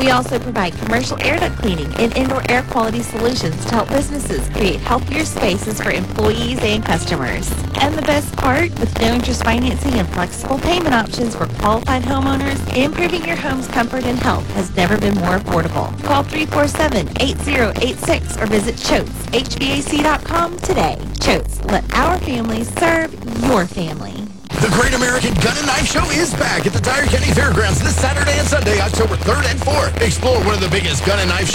We also provide commercial air duct cleaning and indoor air quality solutions to help businesses create healthier spaces for employees and customers. And the best part, with no interest financing and flexible payment options for qualified homeowners, improving your home's comfort and health has never been more affordable. Call 347-8086 or visit ChotesHVAC.com today. Choates, let our family serve your family. The Great American Gun and Knife Show is back at the Dyer County Fairgrounds this Saturday and Sunday, October 3rd and 4th. Explore one of the biggest gun and knife shows